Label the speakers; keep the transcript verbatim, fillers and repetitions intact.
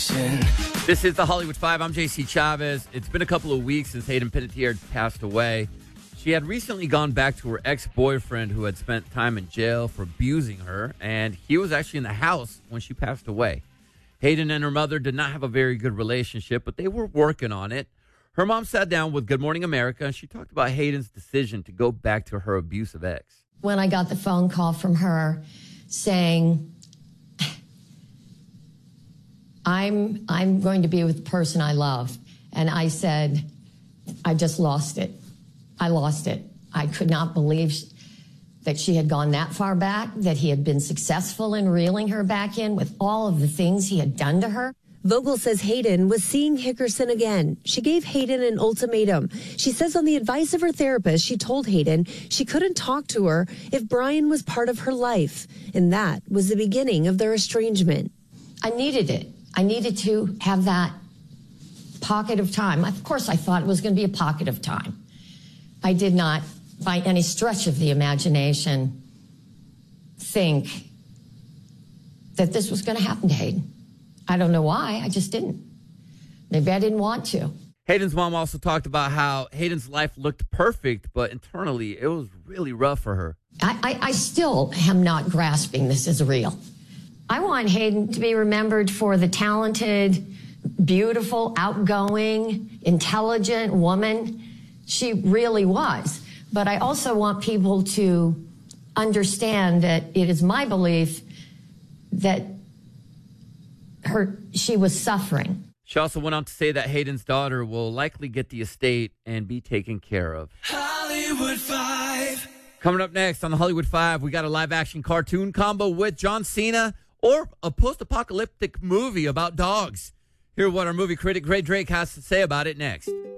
Speaker 1: This is the Hollywood Five. I'm J C Chavez. It's been a couple of weeks since Hayden Panettiere passed away. She had recently gone back to her ex-boyfriend who had spent time in jail for abusing her, and he was actually in the house when she passed away. Hayden and her mother did not have a very good relationship, but they were working on it. Her mom sat down with Good Morning America, and she talked about Hayden's decision to go back to her abusive ex.
Speaker 2: When I got the phone call from her saying, I'm I'm going to be with the person I love. And I said, I just lost it. I lost it. I could not believe that she had gone that far back, that he had been successful in reeling her back in with all of the things he had done to her.
Speaker 3: Vogel says Hayden was seeing Hickerson again. She gave Hayden an ultimatum. She says on the advice of her therapist, she told Hayden she couldn't talk to her if Brian was part of her life. And that was the beginning of their estrangement.
Speaker 2: I needed it. I needed to have that pocket of time. Of course, I thought it was going to be a pocket of time. I did not, by any stretch of the imagination, think that this was going to happen to Hayden. I don't know why. I just didn't. Maybe I didn't want to.
Speaker 1: Hayden's mom also talked about how Hayden's life looked perfect, but internally it was really rough for her.
Speaker 2: I, I, I still am not grasping this as real. I want Hayden to be remembered for the talented, beautiful, outgoing, intelligent woman she really was. But I also want people to understand that it is my belief that her she was suffering.
Speaker 1: She also went on to say that Hayden's daughter will likely get the estate and be taken care of.
Speaker 4: Hollywood Five.
Speaker 1: Coming up next on the Hollywood Five, we got a live-action cartoon combo with John Cena or a post-apocalyptic movie about dogs. Hear what our movie critic Gray Drake has to say about it next.